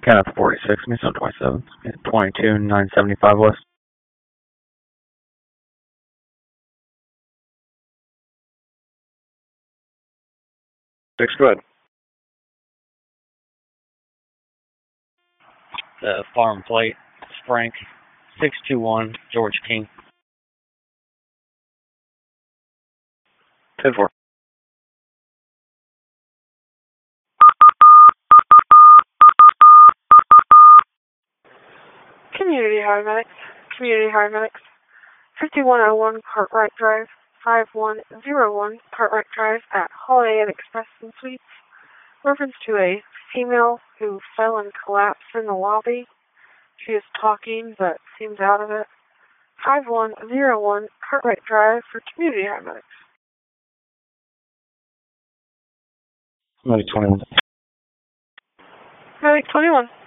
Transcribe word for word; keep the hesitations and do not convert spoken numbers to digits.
Kenneth forty-six, Missile twenty-seven, twenty-two, nine seventy-five West. Six, go ahead. The farm plate, Frank, six two one, George King. ten four. Community Paramedics, Community Paramedics, fifty-one oh one Cartwright Drive, five one oh one Cartwright Drive at Holiday Inn Express and Suites. Reference to a female who fell and collapsed in the lobby. She is talking but seems out of it. five one oh one Cartwright Drive for Community Paramedics. Medic twenty-one. Medic twenty-one.